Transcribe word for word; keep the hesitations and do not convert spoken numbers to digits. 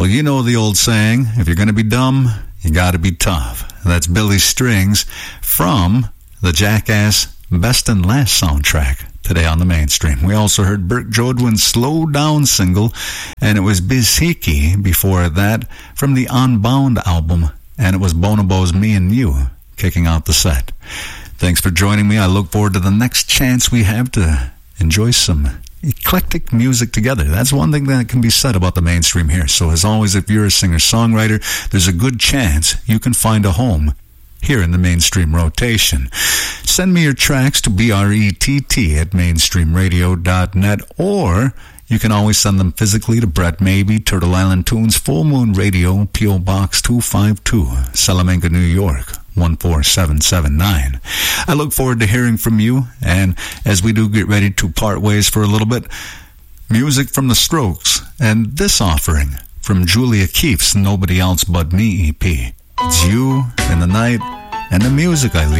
Well, you know the old saying, if you're going to be dumb, you got to be tough. That's Billy Strings from the Jackass Best and Last soundtrack today on the Mainstream. We also heard Burt Jodwin's Slow Down single, and it was Bizhiki before that from the Unbound album, and it was Bonobo's Me and You kicking out the set. Thanks for joining me. I look forward to the next chance we have to enjoy some eclectic music together. That's one thing that can be said about the Mainstream here. So as always, if you're a singer-songwriter, there's a good chance you can find a home here in the Mainstream rotation. Send me your tracks to B R E T T at mainstream radio dot net, or you can always send them physically to Brett Maybe, Turtle Island Tunes, Full Moon Radio, P O Box two five two, Salamanca, New York, one four seven seven nine. I look forward to hearing from you, and as we do get ready to part ways for a little bit, music from the Strokes, and this offering from Julia Keefe's Nobody Else But Me E P. It's you and the night and the music I leave.